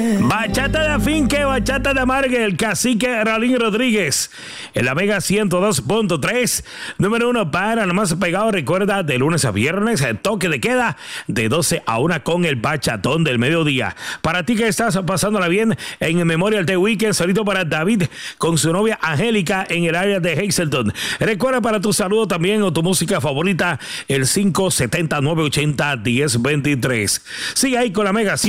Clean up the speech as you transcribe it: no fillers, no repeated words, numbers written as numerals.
Bachata de Afinque, bachata de Amargue, el cacique Raulín Rodríguez. En la Mega 102.3, número 1 para lo más pegado. Recuerda, de lunes a viernes, el toque de queda de 12 a 1 con el bachatón del mediodía. Para ti que estás pasándola bien en el Memorial Day Weekend, solito para David con su novia Angélica en el área de Hazleton. Recuerda para tu saludo también o tu música favorita, el 570-980-1023. Sigue ahí con la Mega 100.